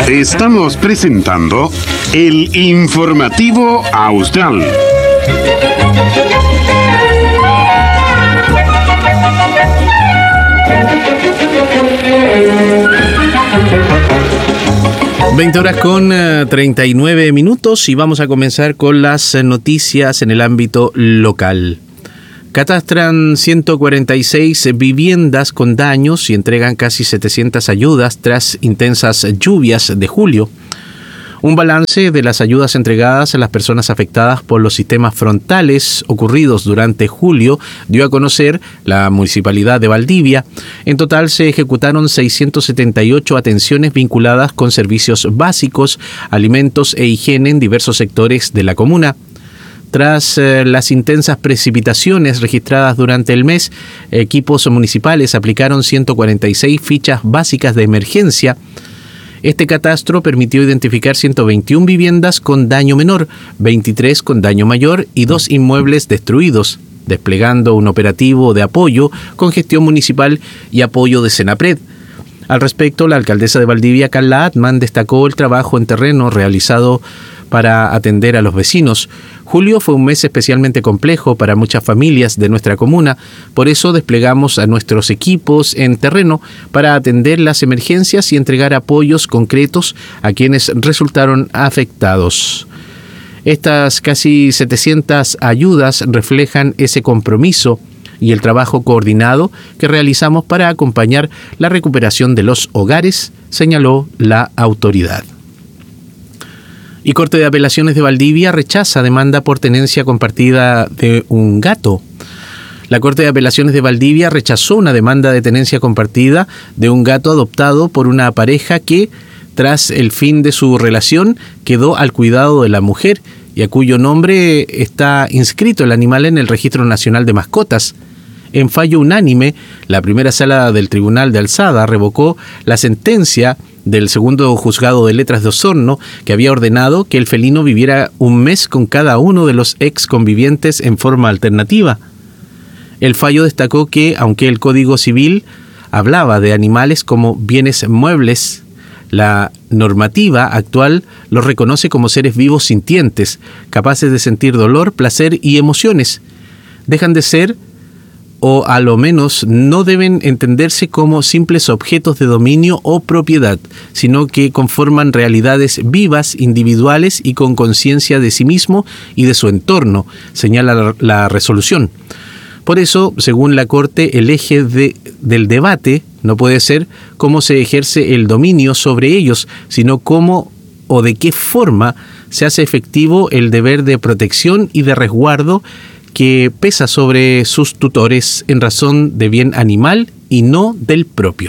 Estamos presentando el Informativo Austral. (20:39) y vamos a comenzar con las noticias en el ámbito local. Catastran 146 viviendas con daños y entregan casi 700 ayudas tras intensas lluvias de julio. Un balance de las ayudas entregadas a las personas afectadas por los sistemas frontales ocurridos durante julio dio a conocer la Municipalidad de Valdivia. En total se ejecutaron 678 atenciones vinculadas con servicios básicos, alimentos e higiene en diversos sectores de la comuna. Tras las intensas precipitaciones registradas durante el mes, equipos municipales aplicaron 146 fichas básicas de emergencia. Este catastro permitió identificar 121 viviendas con daño menor, 23 con daño mayor y 2 inmuebles destruidos, desplegando un operativo de apoyo con gestión municipal y apoyo de Senapred. Al respecto, la alcaldesa de Valdivia, Carla Atman, destacó el trabajo en terreno realizado para atender a los vecinos. Julio fue un mes especialmente complejo para muchas familias de nuestra comuna, por eso desplegamos a nuestros equipos en terreno para atender las emergencias y entregar apoyos concretos a quienes resultaron afectados. Estas casi 700 ayudas reflejan ese compromiso y el trabajo coordinado que realizamos para acompañar la recuperación de los hogares, señaló la autoridad. Y Corte de Apelaciones de Valdivia rechaza demanda por tenencia compartida de un gato. La Corte de Apelaciones de Valdivia rechazó una demanda de tenencia compartida de un gato adoptado por una pareja que, tras el fin de su relación, quedó al cuidado de la mujer y a cuyo nombre está inscrito el animal en el Registro Nacional de Mascotas. En fallo unánime, la primera sala del Tribunal de Alzada revocó la sentencia del segundo juzgado de letras de Osorno, que había ordenado que el felino viviera un mes con cada uno de los ex convivientes en forma alternativa. El fallo destacó que, aunque el Código Civil hablaba de animales como bienes muebles, la normativa actual los reconoce como seres vivos sintientes, capaces de sentir dolor, placer y emociones. Dejan de ser, o a lo menos no deben entenderse como simples objetos de dominio o propiedad, sino que conforman realidades vivas, individuales y con conciencia de sí mismo y de su entorno, señala la resolución. Por eso, según la Corte, el eje del debate no puede ser cómo se ejerce el dominio sobre ellos, sino cómo o de qué forma se hace efectivo el deber de protección y de resguardo que pesa sobre sus tutores en razón de bien animal y no del propio.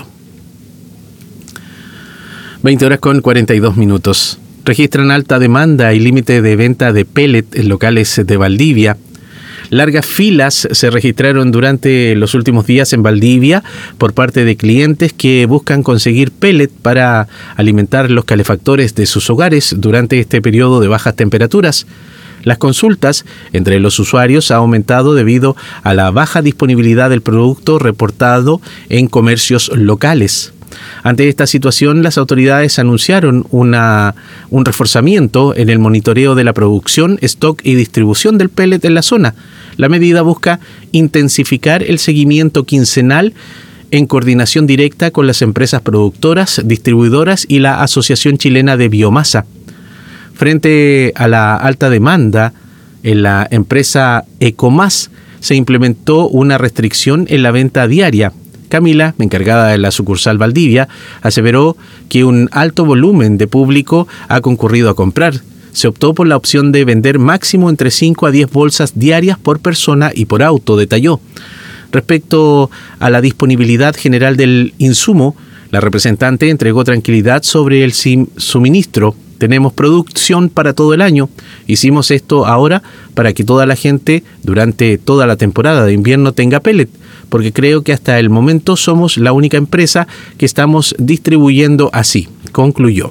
20:42. Registran alta demanda y límite de venta de pellet en locales de Valdivia. Largas filas se registraron durante los últimos días en Valdivia por parte de clientes que buscan conseguir pellet para alimentar los calefactores de sus hogares durante este periodo de bajas temperaturas. Las consultas entre los usuarios ha aumentado debido a la baja disponibilidad del producto reportado en comercios locales. Ante esta situación, las autoridades anunciaron un reforzamiento en el monitoreo de la producción, stock y distribución del pellet en la zona. La medida busca intensificar el seguimiento quincenal en coordinación directa con las empresas productoras, distribuidoras y la Asociación Chilena de Biomasa. Frente a la alta demanda, en la empresa Ecomás se implementó una restricción en la venta diaria. Camila, encargada de la sucursal Valdivia, aseveró que un alto volumen de público ha concurrido a comprar. Se optó por la opción de vender máximo entre 5 a 10 bolsas diarias por persona y por auto, detalló. Respecto a la disponibilidad general del insumo, la representante entregó tranquilidad sobre el suministro. Tenemos producción para todo el año. Hicimos esto ahora para que toda la gente durante toda la temporada de invierno tenga pellet, porque creo que hasta el momento somos la única empresa que estamos distribuyendo así, concluyó.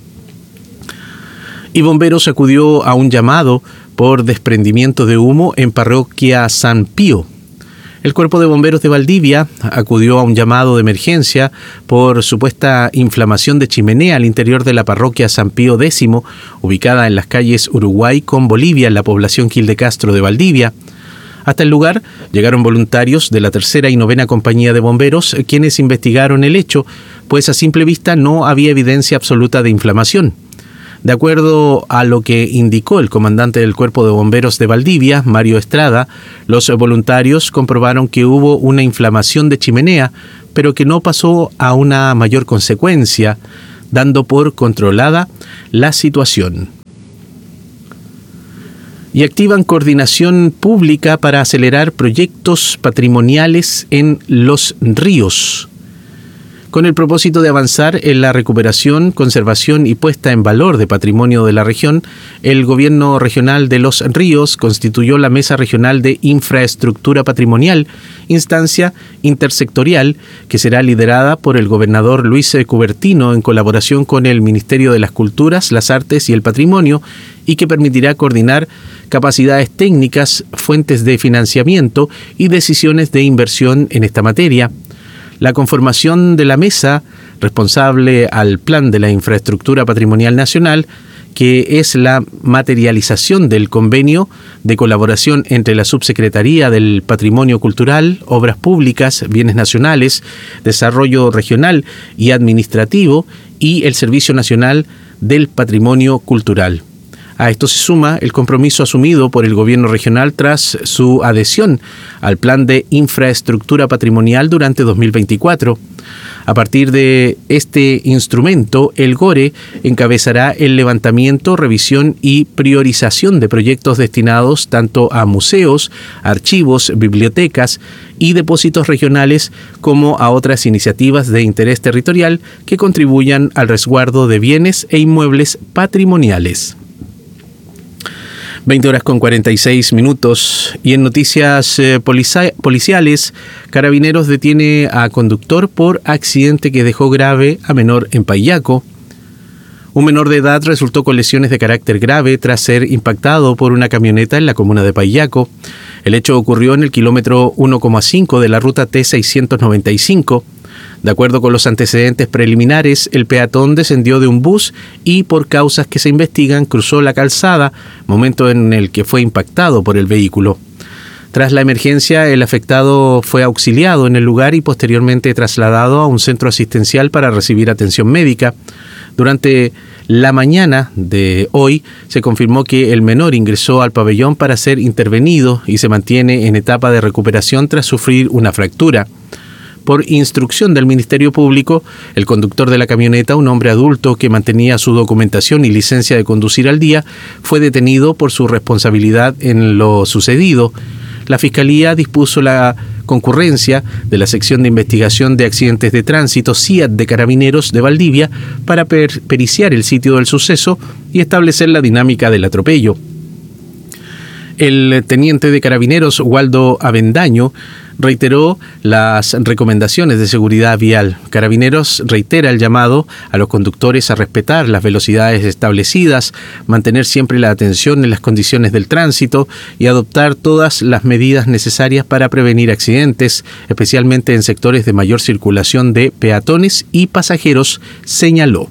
Y Bomberos acudió a un llamado por desprendimiento de humo en Parroquia San Pío. El Cuerpo de Bomberos de Valdivia acudió a un llamado de emergencia por supuesta inflamación de chimenea al interior de la parroquia San Pío X, ubicada en las calles Uruguay con Bolivia, en la población Gil de Castro de Valdivia. Hasta el lugar llegaron voluntarios de la 3ª y 9ª Compañía de Bomberos, quienes investigaron el hecho, pues a simple vista no había evidencia absoluta de inflamación. De acuerdo a lo que indicó el comandante del Cuerpo de Bomberos de Valdivia, Mario Estrada, los voluntarios comprobaron que hubo una inflamación de chimenea, pero que no pasó a una mayor consecuencia, dando por controlada la situación. Y activan coordinación pública para acelerar proyectos patrimoniales en los ríos. Con el propósito de avanzar en la recuperación, conservación y puesta en valor de patrimonio de la región, el Gobierno Regional de Los Ríos constituyó la Mesa Regional de Infraestructura Patrimonial, instancia intersectorial que será liderada por el gobernador Luis Cubertino en colaboración con el Ministerio de las Culturas, las Artes y el Patrimonio, y que permitirá coordinar capacidades técnicas, fuentes de financiamiento y decisiones de inversión en esta materia. La conformación de la mesa, responsable al Plan de la Infraestructura Patrimonial Nacional, que es la materialización del convenio de colaboración entre la Subsecretaría del Patrimonio Cultural, Obras Públicas, Bienes Nacionales, Desarrollo Regional y Administrativo y el Servicio Nacional del Patrimonio Cultural. A esto se suma el compromiso asumido por el gobierno regional tras su adhesión al Plan de Infraestructura Patrimonial durante 2024. A partir de este instrumento, el GORE encabezará el levantamiento, revisión y priorización de proyectos destinados tanto a museos, archivos, bibliotecas y depósitos regionales como a otras iniciativas de interés territorial que contribuyan al resguardo de bienes e inmuebles patrimoniales. 20:46. Y en noticias policiales, Carabineros detiene a conductor por accidente que dejó grave a menor en Paillaco. Un menor de edad resultó con lesiones de carácter grave tras ser impactado por una camioneta en la comuna de Paillaco. El hecho ocurrió en el kilómetro 1,5 de la ruta T695. De acuerdo con los antecedentes preliminares, el peatón descendió de un bus y, por causas que se investigan, cruzó la calzada, momento en el que fue impactado por el vehículo. Tras la emergencia, el afectado fue auxiliado en el lugar y posteriormente trasladado a un centro asistencial para recibir atención médica. Durante la mañana de hoy se confirmó que el menor ingresó al pabellón para ser intervenido y se mantiene en etapa de recuperación tras sufrir una fractura. Por instrucción del Ministerio Público, el conductor de la camioneta, un hombre adulto que mantenía su documentación y licencia de conducir al día, fue detenido por su responsabilidad en lo sucedido. La Fiscalía dispuso la concurrencia de la Sección de Investigación de Accidentes de Tránsito CIAT de Carabineros de Valdivia para periciar el sitio del suceso y establecer la dinámica del atropello. El teniente de Carabineros, Waldo Avendaño, reiteró las recomendaciones de seguridad vial. Carabineros reitera el llamado a los conductores a respetar las velocidades establecidas, mantener siempre la atención en las condiciones del tránsito y adoptar todas las medidas necesarias para prevenir accidentes, especialmente en sectores de mayor circulación de peatones y pasajeros, señaló.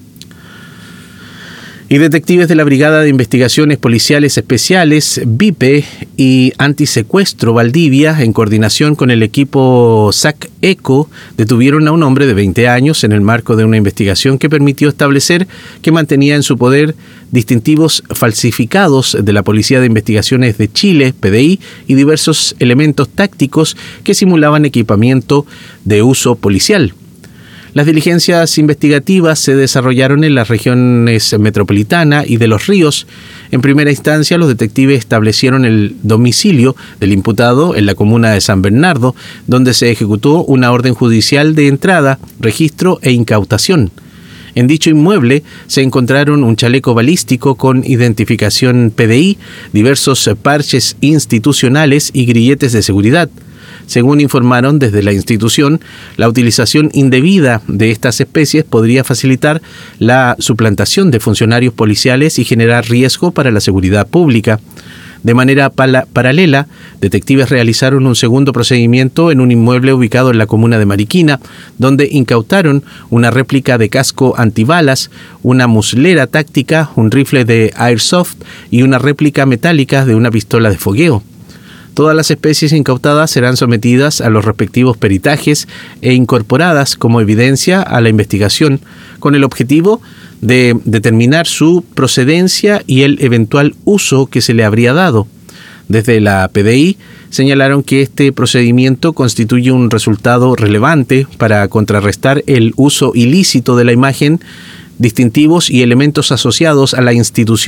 Y detectives de la Brigada de Investigaciones Policiales Especiales, BIPE y Antisecuestro Valdivia, en coordinación con el equipo SAC-ECO, detuvieron a un hombre de 20 años en el marco de una investigación que permitió establecer que mantenía en su poder distintivos falsificados de la Policía de Investigaciones de Chile, PDI, y diversos elementos tácticos que simulaban equipamiento de uso policial. Las diligencias investigativas se desarrollaron en las regiones metropolitana y de Los Ríos. En primera instancia, los detectives establecieron el domicilio del imputado en la comuna de San Bernardo, donde se ejecutó una orden judicial de entrada, registro e incautación. En dicho inmueble se encontraron un chaleco balístico con identificación PDI, diversos parches institucionales y grilletes de seguridad. Según informaron desde la institución, la utilización indebida de estas especies podría facilitar la suplantación de funcionarios policiales y generar riesgo para la seguridad pública. De manera paralela, detectives realizaron un segundo procedimiento en un inmueble ubicado en la comuna de Mariquina, donde incautaron una réplica de casco antibalas, una muslera táctica, un rifle de airsoft y una réplica metálica de una pistola de fogueo. Todas las especies incautadas serán sometidas a los respectivos peritajes e incorporadas como evidencia a la investigación, con el objetivo de determinar su procedencia y el eventual uso que se le habría dado. Desde la PDI señalaron que este procedimiento constituye un resultado relevante para contrarrestar el uso ilícito de la imagen, distintivos y elementos asociados a la institución